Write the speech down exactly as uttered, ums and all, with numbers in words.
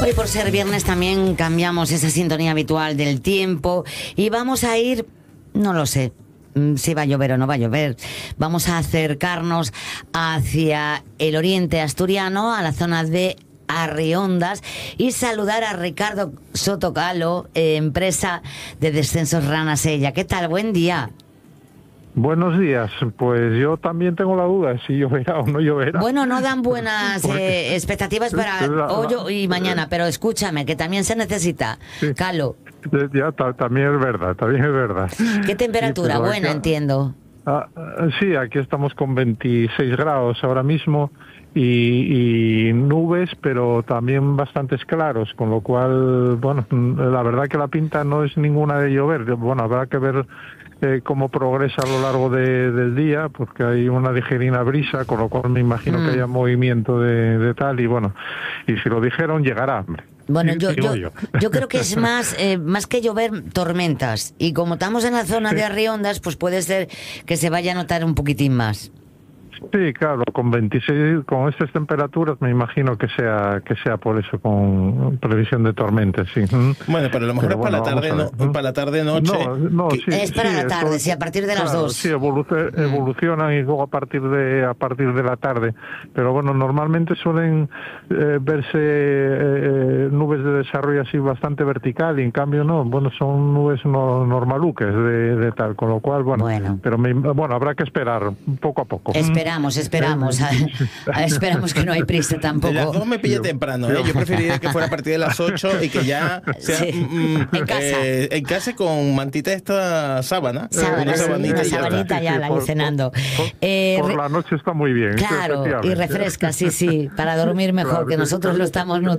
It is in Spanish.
Hoy, por ser viernes, también cambiamos esa sintonía habitual del tiempo y vamos a ir, no lo sé si va a llover o no va a llover, vamos a acercarnos hacia el oriente asturiano, a la zona de Arriondas, y saludar a Ricardo Sotocalo, eh, empresa de descensos Rana Sella. ¿Qué tal? Buen día. Buenos días. Pues yo también tengo la duda si lloverá o no lloverá. Bueno, no dan buenas eh, expectativas para hoy y mañana, pero escúchame, que también se necesita, sí. Calo. Ya, también es verdad, también es verdad. ¿Qué temperatura? Sí, buena, acá, entiendo. Ah, sí, aquí estamos con veintiséis grados ahora mismo y, y nubes, pero también bastantes claros, con lo cual, bueno, la verdad que la pinta no es ninguna de llover. Bueno, habrá que ver Eh, cómo progresa a lo largo de, del día, porque hay una ligerina brisa, con lo cual me imagino mm. que haya movimiento de, de tal, y bueno, y si lo dijeron, llegará. Bueno, yo, yo, yo. yo creo que es más, eh, más que llover, tormentas, y como estamos en la zona de Arriondas, pues puede ser que se vaya a notar un poquitín más. Sí, claro, con veintiséis, con estas temperaturas me imagino que sea que sea por eso, con previsión de tormentas, sí. Bueno, pero a lo mejor pero es bueno, para la tarde, no, para la tarde noche. No, no, sí, es para sí, la tarde, esto, sí, a partir de las claro, dos. Sí, evoluc- evolucionan y luego a partir de a partir de la tarde. Pero bueno, normalmente suelen eh, verse eh, nubes de desarrollo así bastante vertical, y en cambio no, bueno, son nubes no, normaluques de, de tal, con lo cual, bueno, bueno. pero me, bueno, habrá que esperar poco a poco. Esperamos, esperamos, a, a, esperamos que no hay prisa tampoco. De las dos me pilla temprano, ¿eh? Yo preferiría que fuera a partir de las ocho y que ya sea sí. mm, en casa. Eh, en casa con mantita esta sábana. Sábana, una sí, sabanita, una y sabanita ya, sí, la por, cenando. Por, eh, por la noche está muy bien. Claro, y refresca, sí, sí, para dormir mejor, claro, que nosotros lo estamos notando.